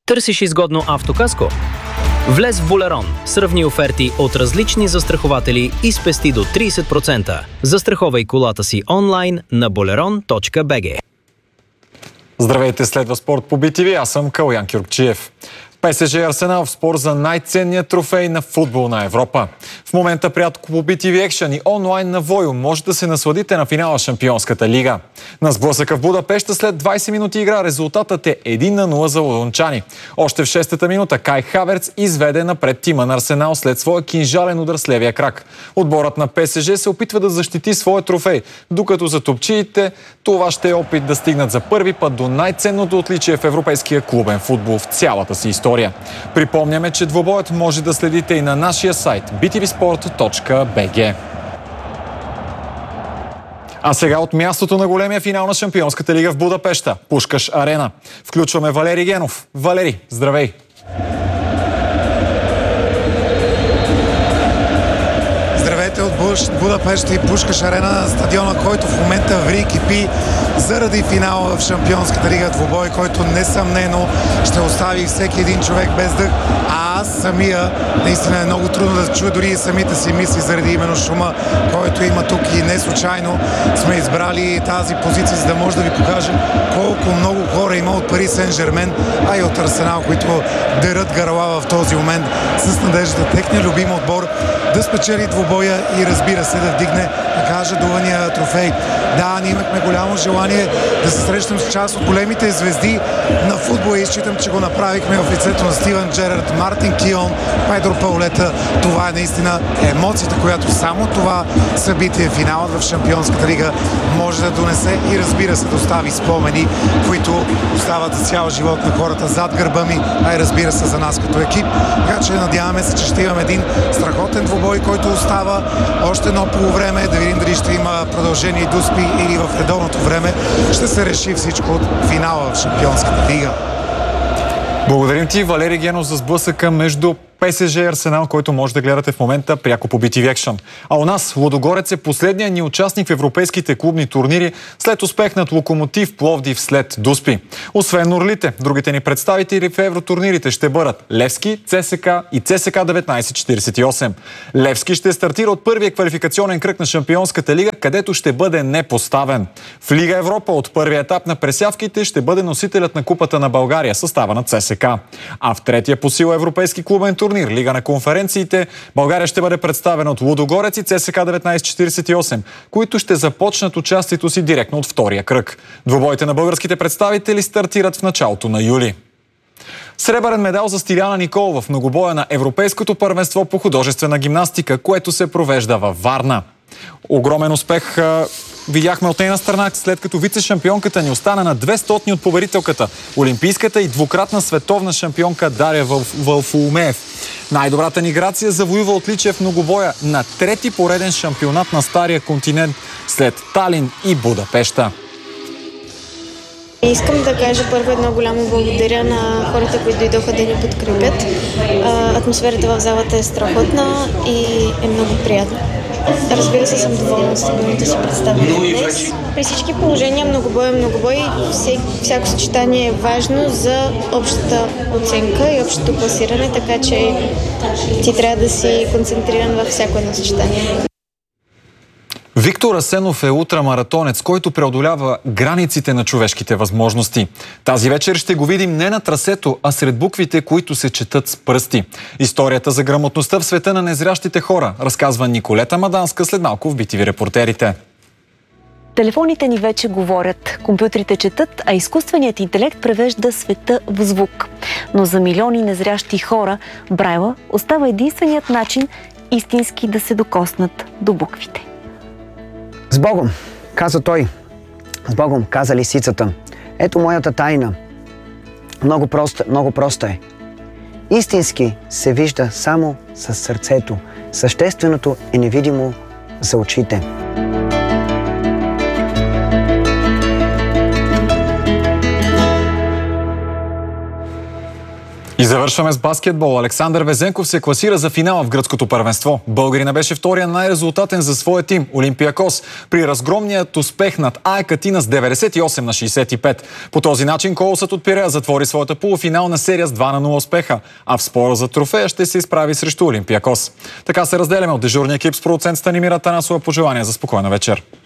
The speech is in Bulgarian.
Търсиш изгодно автокаско? Влез в Болерон, сравни оферти от различни застрахователи и спести до 30%. Застраховай колата си онлайн на boleron.bg. Здравейте, следва спорт по BTV. Аз съм Калоян Кюркчиев. ПСЖ и Арсенал в спор за най-ценния трофей на футболна Европа. В момента пряко по BTV Action и онлайн на Войо може да се насладите на финала Шампионската лига. На сблъсъка в Будапеща след 20 минути игра резултатът е 1-0 за лондончани. Още в 6-та минута Кай Хаверц изведе напред тима на Арсенал след своя кинжален удар с левия крак. Отборът на ПСЖ се опитва да защити своя трофей, докато за топчиите това ще е опит да стигнат за първи път до най-ценното отличие в европейския клубен футбол в цялата си история. Припомняме, че двобоят може да следите и на нашия сайт btvsport.bg. А сега от мястото на големия финал на Шампионската лига в Будапеща, Пушкаш Арена. Включваме Валери Генов. Валери, здравей! Здравейте от Будапеща и Пушкаш Арена, стадиона, който в момента ври и кипи заради финала в Шампионската лига, двубой, който несъмнено ще остави всеки един човек без дъх. А аз самия, наистина е много трудно да чуя дори и самите си мисли заради именно шума, който има тук, и не случайно сме избрали тази позиция, за да може да ви покажем колко много хора има от Пари Сен-Жермен, а и от Арсенал, които дерат гърла в този момент с надеждата техния любим отбор да спечели двубоя и, разбира се, да вдигне така жадувания трофей. Да, ние имахме голямо желание да се срещнем с част от големите звезди на футбола и считам, че го направихме в лицето на Стивън Джерард, Мартин Кион, Педро Паулета. Това е наистина емоцията, която само това събитие, финалът в Шампионската лига, може да донесе и, разбира се, да остави спомени, които остават за цял живот на хората зад гърба ми, а и, разбира се, за нас като екип. Така че надяваме се, че ще имаме един страхотен двубой, който остава още едно полувреме, да видим дали ще има продължение и дуспи, или в редовното време ще се реши всичко от финала в Шампионската лига. Благодарим ти, Валери Генов, за сблъсъка между ПСЖ и Арсенал, който може да гледате в момента пряко по BTV Action. А у нас Лудогорец е последният ни участник в европейските клубни турнири след успех над Локомотив Пловдив след дуспи. Освен орлите, другите ни представители в евротурнирите ще бъдат Левски, ЦСК и ЦСК 1948. Левски ще стартира от първия квалификационен кръг на Шампионската лига, където ще бъде непоставен. В Лига Европа от първия етап на пресявките ще бъде носителят на Купата на България, състава на ЦСК. А в третия по сила европейски клубен турнир, Лига на конференциите, България ще бъде представена от Лудогорец и ЦСК 1948, които ще започнат участието си директно от втория кръг. Двубоите на българските представители стартират в началото на юли. Сребърен медал за Стиляна Николова в многобоя на Европейското първенство по художествена гимнастика, което се провежда във Варна. Огромен успех видяхме от нейна страна, след като вице-шампионката ни остана на 200 от победителката, олимпийската и двукратна световна шампионка Дария Вълфоумеев. Най-добрата ни Грация завоюва отличие в многобоя на трети пореден шампионат на Стария континент след Талин и Будапеща. Искам да кажа първо едно голямо благодаря на хората, които дойдоха да ни подкрепят. Атмосферата в залата е страхотна и е много приятна. Разбира се, съм доволна с стабилното си представяне днес. При всички положения многобой, всяко съчетание е важно за общата оценка и общото класиране, така че ти трябва да си концентриран във всяко едно съчетание. Виктор Асенов е ултрамаратонец, който преодолява границите на човешките възможности. Тази вечер ще го видим не на трасето, а сред буквите, които се четат с пръсти. Историята за грамотността в света на незрящите хора, разказва Николета Маданска след малко в BTV Репортерите. Телефоните ни вече говорят, компютрите четат, а изкуственият интелект превежда света в звук. Но за милиони незрящи хора Брайла остава единственият начин истински да се докоснат до буквите. С Богом, каза той. С Богом, каза лисицата. Ето моята тайна. Много проста е. Истински се вижда само със сърцето. Същественото е невидимо за очите. И завършваме с баскетбол. Александър Везенков се класира за финала в гръцкото първенство. Българина беше втория най-резултатен за своя тим Олимпиакос при разгромният успех над АЕК Атина с 98-65. По този начин Колосът от Пирея затвори своята полуфинална серия с 2-0 успеха, а в спора за трофея ще се изправи срещу Олимпиакос. Така се разделяме от дежурния екип с продуцент Станимира Танасова. Пожелания за спокойна вечер.